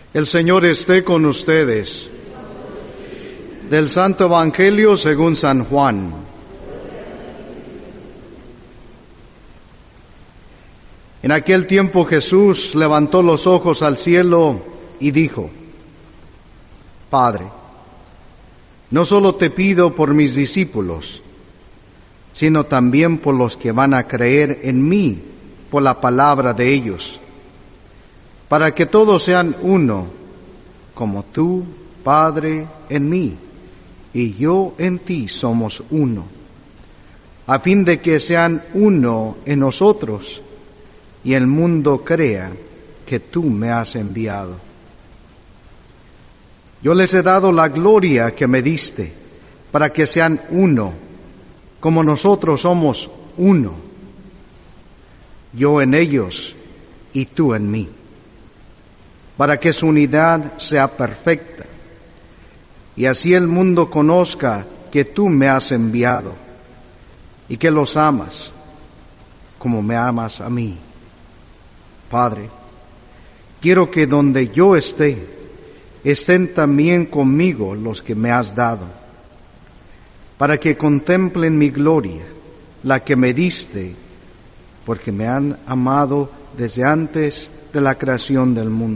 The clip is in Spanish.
El Señor esté con ustedes. Del Santo Evangelio según San Juan. En aquel tiempo Jesús levantó los ojos al cielo y dijo: Padre, no solo te pido por mis discípulos, sino también por los que van a creer en mí por la palabra de ellos, para que todos sean uno, como tú, Padre, en mí, y yo en ti somos uno, a fin de que sean uno en nosotros, y el mundo crea que tú me has enviado. Yo les he dado la gloria que me diste, para que sean uno, como nosotros somos uno, yo en ellos y tú en mí, para que su unidad sea perfecta, y así el mundo conozca que tú me has enviado, y que los amas, como me amas a mí. Padre, quiero que donde yo esté, estén también conmigo los que me has dado, para que contemplen mi gloria, la que me diste, porque me han amado desde antes de la creación del mundo.